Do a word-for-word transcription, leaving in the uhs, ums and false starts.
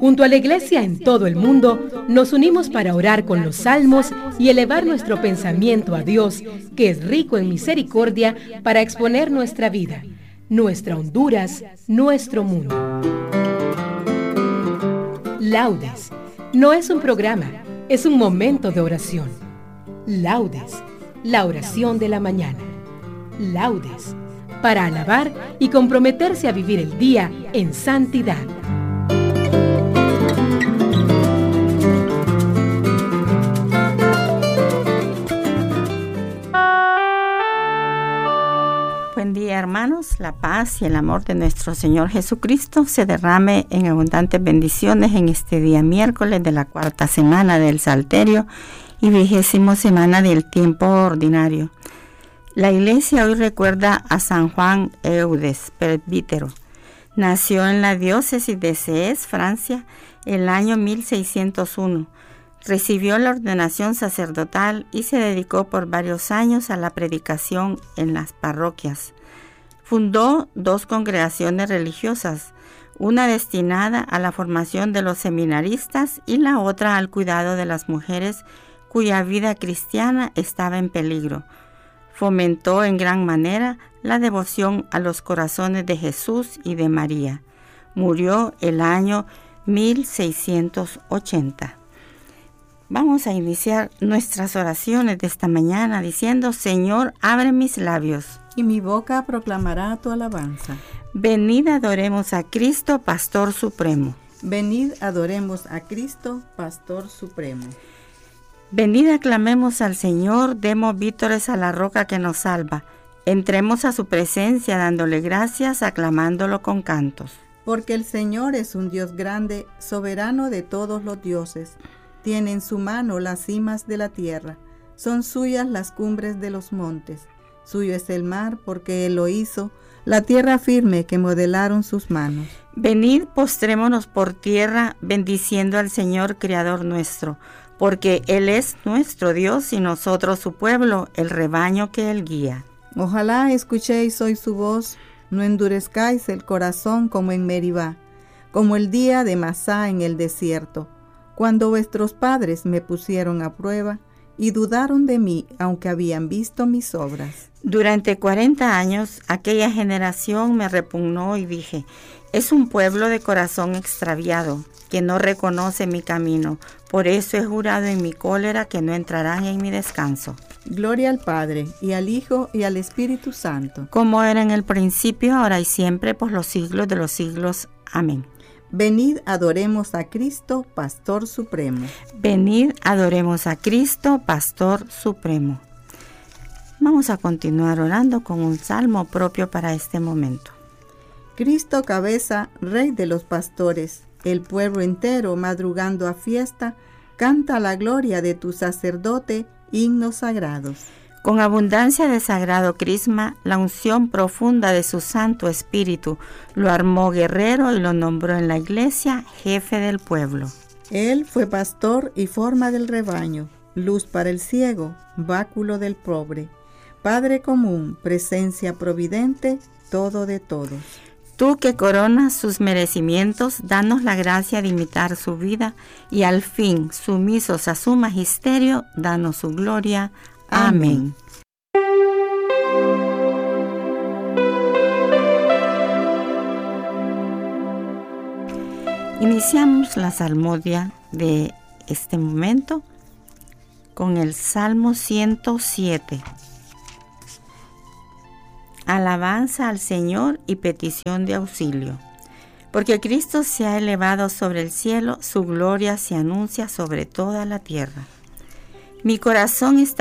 Junto a la Iglesia en todo el mundo, nos unimos para orar con los salmos y elevar nuestro pensamiento a Dios, que es rico en misericordia, para exponer nuestra vida, nuestra Honduras, nuestro mundo. Laudes no es un programa, es un momento de oración. Laudes, la oración de la mañana. Laudes, para alabar y comprometerse a vivir el día en santidad. Buen día, hermanos. La paz y el amor de nuestro Señor Jesucristo se derrame en abundantes bendiciones en este día miércoles de la cuarta semana del Salterio y vigésimo semana del tiempo ordinario. La Iglesia hoy recuerda a San Juan Eudes, presbítero. Nació en la diócesis de Sées, Francia, el año mil seiscientos uno. Recibió la ordenación sacerdotal y se dedicó por varios años a la predicación en las parroquias. Fundó dos congregaciones religiosas, una destinada a la formación de los seminaristas y la otra al cuidado de las mujeres cuya vida cristiana estaba en peligro. Fomentó en gran manera la devoción a los corazones de Jesús y de María. Murió el año mil seiscientos ochenta. Vamos a iniciar nuestras oraciones de esta mañana diciendo: Señor, abre mis labios, y mi boca proclamará tu alabanza. Venid, adoremos a Cristo, Pastor Supremo. Venid, adoremos a Cristo, Pastor Supremo. Venid, aclamemos al Señor, demos vítores a la roca que nos salva. Entremos a su presencia dándole gracias, aclamándolo con cantos. Porque el Señor es un Dios grande, soberano de todos los dioses. Tiene en su mano las cimas de la tierra, son suyas las cumbres de los montes. Suyo es el mar, porque Él lo hizo, la tierra firme que modelaron sus manos. Venid, postrémonos por tierra, bendiciendo al Señor, Creador nuestro, porque Él es nuestro Dios y nosotros su pueblo, el rebaño que Él guía. Ojalá escuchéis hoy su voz, no endurezcáis el corazón como en Meribá, como el día de Masá en el desierto, cuando vuestros padres me pusieron a prueba y dudaron de mí, aunque habían visto mis obras. Durante cuarenta años, aquella generación me repugnó y dije: es un pueblo de corazón extraviado, que no reconoce mi camino. Por eso he jurado en mi cólera que no entrarán en mi descanso. Gloria al Padre, y al Hijo, y al Espíritu Santo. Como era en el principio, ahora y siempre, por los siglos de los siglos. Amén. Venid, adoremos a Cristo, Pastor Supremo. Venid, adoremos a Cristo, Pastor Supremo. Vamos a continuar orando con un salmo propio para este momento. Cristo cabeza, Rey de los pastores, el pueblo entero madrugando a fiesta, canta la gloria de tu sacerdote, himnos sagrados. Con abundancia de sagrado crisma, la unción profunda de su Santo Espíritu lo armó guerrero y lo nombró en la iglesia jefe del pueblo. Él fue pastor y forma del rebaño, luz para el ciego, báculo del pobre, Padre común, presencia providente, todo de todos. Tú que coronas sus merecimientos, danos la gracia de imitar su vida y al fin, sumisos a su magisterio, danos su gloria. Amén. Iniciamos la salmodia de este momento con el Salmo ciento siete. Alabanza al Señor y petición de auxilio. Porque Cristo se ha elevado sobre el cielo, su gloria se anuncia sobre toda la tierra. Mi corazón está